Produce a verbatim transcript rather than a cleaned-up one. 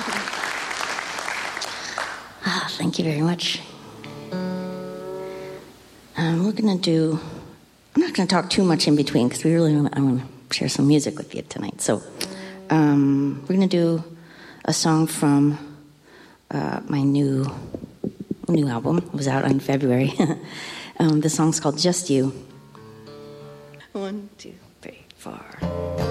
Ah, thank you very much. Um, we're going to do, I'm not going to talk too much in between because we really want, I want to share some music with you tonight. So um, we're going to do a song from uh, my new new album. It was out in February. um, the song's called Just You. One, two, three, four.